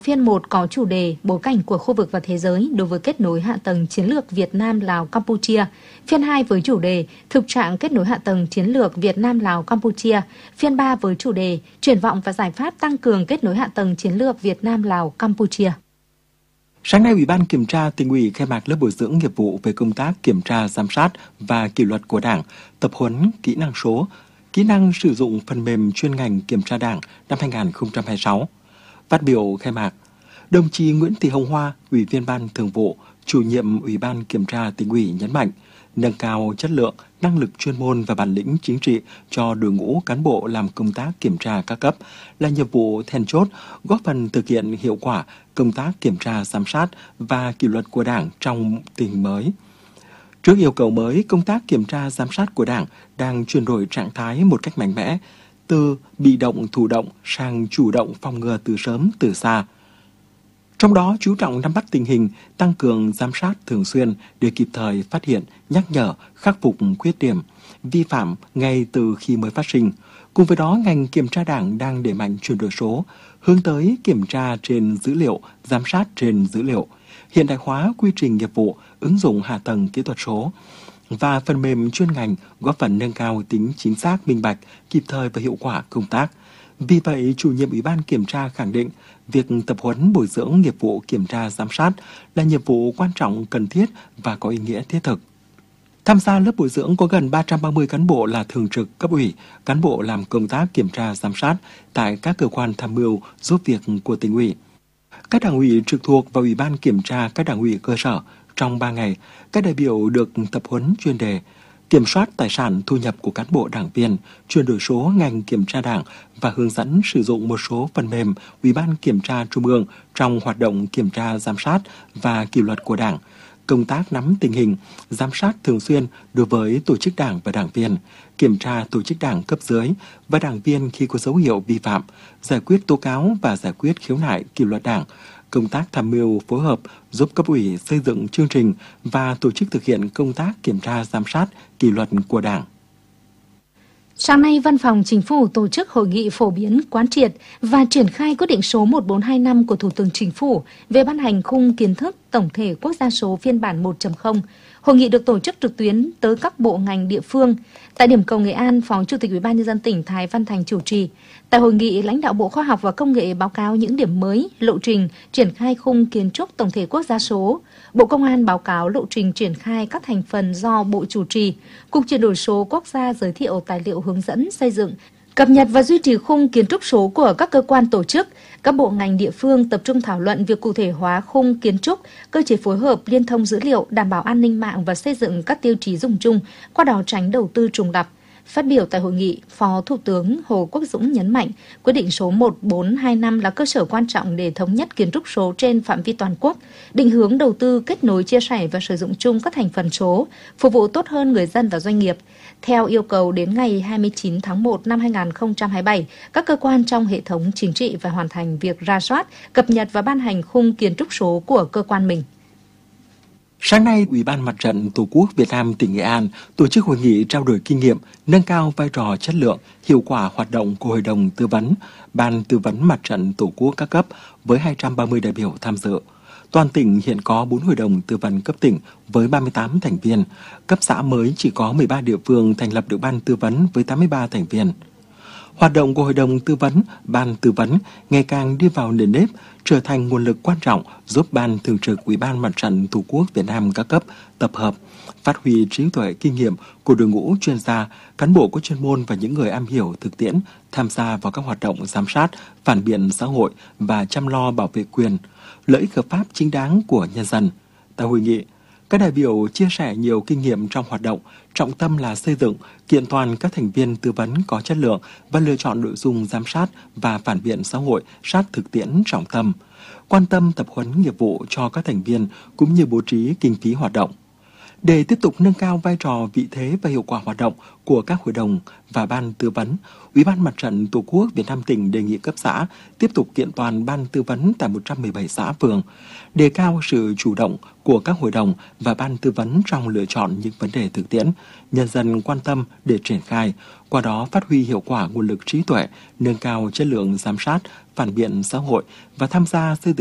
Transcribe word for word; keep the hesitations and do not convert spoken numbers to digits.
Phiên một có chủ đề bối cảnh của khu vực và thế giới đối với kết nối hạ tầng chiến lược Việt Nam Lào Campuchia. Phiên hai với chủ đề thực trạng kết nối hạ tầng chiến lược Việt Nam Lào Campuchia. Phiên ba với chủ đề triển vọng và giải pháp tăng cường kết nối hạ tầng chiến lược Việt Nam Lào Campuchia. Sáng nay, Ủy ban Kiểm tra Tỉnh ủy khai mạc lớp bồi dưỡng nghiệp vụ về công tác kiểm tra, giám sát và kỷ luật của Đảng, tập huấn kỹ năng số, kỹ năng sử dụng phần mềm chuyên ngành kiểm tra Đảng năm hai nghìn không trăm hai mươi sáu. Phát biểu khai mạc, đồng chí Nguyễn Thị Hồng Hoa, Ủy viên Ban Thường vụ, Chủ nhiệm Ủy ban Kiểm tra Tỉnh ủy nhấn mạnh, nâng cao chất lượng, năng lực chuyên môn và bản lĩnh chính trị cho đội ngũ cán bộ làm công tác kiểm tra các cấp là nhiệm vụ then chốt, góp phần thực hiện hiệu quả công tác kiểm tra, giám sát và kỷ luật của Đảng trong tình hình mới. Trước yêu cầu mới, công tác kiểm tra, giám sát của Đảng đang chuyển đổi trạng thái một cách mạnh mẽ, từ bị động thụ động sang chủ động phòng ngừa từ sớm từ xa. Trong đó chú trọng nắm bắt tình hình, tăng cường giám sát thường xuyên để kịp thời phát hiện, nhắc nhở, khắc phục khuyết điểm, vi phạm ngay từ khi mới phát sinh. Cùng với đó, ngành kiểm tra Đảng đang đẩy mạnh chuyển đổi số, hướng tới kiểm tra trên dữ liệu, giám sát trên dữ liệu, hiện đại hóa quy trình nghiệp vụ, ứng dụng hạ tầng kỹ thuật số và phần mềm chuyên ngành, góp phần nâng cao tính chính xác, minh bạch, kịp thời và hiệu quả công tác. Vì vậy, chủ nhiệm Ủy ban Kiểm tra khẳng định việc tập huấn bồi dưỡng nghiệp vụ kiểm tra giám sát là nhiệm vụ quan trọng, cần thiết và có ý nghĩa thiết thực. Tham gia lớp bồi dưỡng có gần ba trăm ba mươi cán bộ là thường trực cấp ủy, cán bộ làm công tác kiểm tra giám sát tại các cơ quan tham mưu giúp việc của Tỉnh ủy. Các đảng ủy trực thuộc và Ủy ban Kiểm tra các đảng ủy cơ sở trong ba ngày, các đại biểu được tập huấn chuyên đề kiểm soát tài sản thu nhập của cán bộ đảng viên, chuyển đổi số ngành kiểm tra Đảng và hướng dẫn sử dụng một số phần mềm Ủy ban Kiểm tra Trung ương trong hoạt động kiểm tra giám sát và kỷ luật của Đảng, công tác nắm tình hình, giám sát thường xuyên đối với tổ chức Đảng và đảng viên, kiểm tra tổ chức Đảng cấp dưới và đảng viên khi có dấu hiệu vi phạm, giải quyết tố cáo và giải quyết khiếu nại kỷ luật Đảng, công tác tham mưu phối hợp giúp cấp ủy xây dựng chương trình và tổ chức thực hiện công tác kiểm tra giám sát kỷ luật của Đảng. Sáng nay, Văn phòng Chính phủ tổ chức hội nghị phổ biến, quán triệt và triển khai quyết định số một bốn hai năm của Thủ tướng Chính phủ về ban hành khung kiến thức tổng thể quốc gia số phiên bản một chấm không. Hội nghị được tổ chức trực tuyến tới các bộ ngành địa phương. Tại điểm cầu Nghệ An, Phó Chủ tịch Ủy ban nhân dân tỉnh Thái Văn Thành chủ trì. Tại hội nghị, lãnh đạo Bộ Khoa học và Công nghệ báo cáo những điểm mới, lộ trình triển khai khung kiến trúc tổng thể quốc gia số. Bộ Công an báo cáo lộ trình triển khai các thành phần do Bộ chủ trì. Cục chuyển đổi số quốc gia giới thiệu tài liệu hướng dẫn xây dựng, cập nhật và duy trì khung kiến trúc số của các cơ quan tổ chức. Các bộ ngành địa phương tập trung thảo luận việc cụ thể hóa khung kiến trúc, cơ chế phối hợp, liên thông dữ liệu, đảm bảo an ninh mạng và xây dựng các tiêu chí dùng chung, qua đó tránh đầu tư trùng lặp. Phát biểu tại hội nghị, Phó Thủ tướng Hồ Quốc Dũng nhấn mạnh, quyết định số một bốn hai năm là cơ sở quan trọng để thống nhất kiến trúc số trên phạm vi toàn quốc, định hướng đầu tư, kết nối, chia sẻ và sử dụng chung các thành phần số, phục vụ tốt hơn người dân và doanh nghiệp. Theo yêu cầu, đến ngày hai mươi chín tháng một năm hai nghìn không trăm hai mươi bảy, các cơ quan trong hệ thống chính trị phải hoàn thành việc rà soát, cập nhật và ban hành khung kiến trúc số của cơ quan mình. Sáng nay, Ủy ban Mặt trận Tổ quốc Việt Nam tỉnh Nghệ An tổ chức hội nghị trao đổi kinh nghiệm, nâng cao vai trò, chất lượng, hiệu quả hoạt động của Hội đồng Tư vấn, Ban Tư vấn Mặt trận Tổ quốc các cấp với hai trăm ba mươi đại biểu tham dự. Toàn tỉnh hiện có bốn hội đồng tư vấn cấp tỉnh với ba mươi tám thành viên, cấp xã mới chỉ có mười ba địa phương thành lập được ban tư vấn với tám mươi ba thành viên. Hoạt động của Hội đồng Tư vấn, Ban Tư vấn ngày càng đi vào nền nếp, trở thành nguồn lực quan trọng giúp Ban Thường trực Ủy ban Mặt trận Tổ quốc Việt Nam các cấp tập hợp, phát huy trí tuệ kinh nghiệm của đội ngũ chuyên gia, cán bộ có chuyên môn và những người am hiểu thực tiễn tham gia vào các hoạt động giám sát, phản biện xã hội và chăm lo bảo vệ quyền, lợi ích hợp pháp chính đáng của nhân dân. Tại hội nghị, các đại biểu chia sẻ nhiều kinh nghiệm trong hoạt động, trọng tâm là xây dựng, kiện toàn các thành viên tư vấn có chất lượng và lựa chọn nội dung giám sát và phản biện xã hội sát thực tiễn trọng tâm, quan tâm tập huấn nghiệp vụ cho các thành viên cũng như bố trí kinh phí hoạt động. Để tiếp tục nâng cao vai trò, vị thế và hiệu quả hoạt động của các hội đồng và ban tư vấn, Ủy ban Mặt trận Tổ quốc Việt Nam tỉnh đề nghị cấp xã tiếp tục kiện toàn ban tư vấn tại một trăm mười bảy xã phường, đề cao sự chủ động của các hội đồng và ban tư vấn trong lựa chọn những vấn đề thực tiễn, nhân dân quan tâm để triển khai, qua đó phát huy hiệu quả nguồn lực trí tuệ, nâng cao chất lượng giám sát, phản biện xã hội và tham gia xây dựng